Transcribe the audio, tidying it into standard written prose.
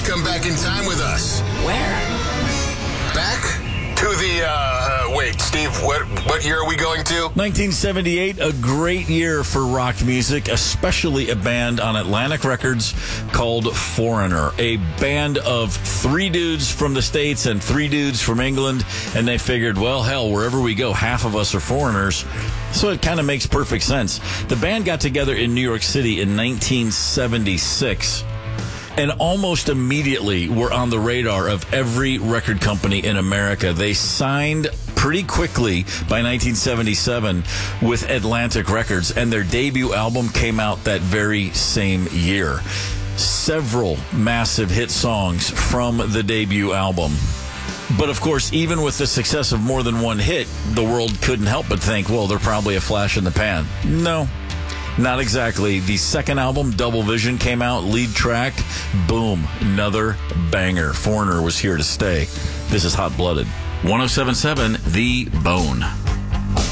come back in time with us. Where? Back to the, wait, Steve, what year are we going to? 1978, a great year for rock music, especially a band on Atlantic Records called Foreigner, a band of 3 dudes from the States and 3 dudes from England, and they figured, well, hell, wherever we go, half of us are foreigners, so it kind of makes perfect sense. The band got together in New York City in 1976. And almost immediately were on the radar of every record company in America. They signed pretty quickly by 1977 with Atlantic Records, and their debut album came out that very same year. Several massive hit songs from the debut album. But, of course, even with the success of more than one hit, the world couldn't help but think, well, they're probably a flash in the pan. No. Not exactly. The second album, Double Vision, came out, lead track, boom, another banger. Foreigner was here to stay. This is Hot Blooded. 107.7 The Bone.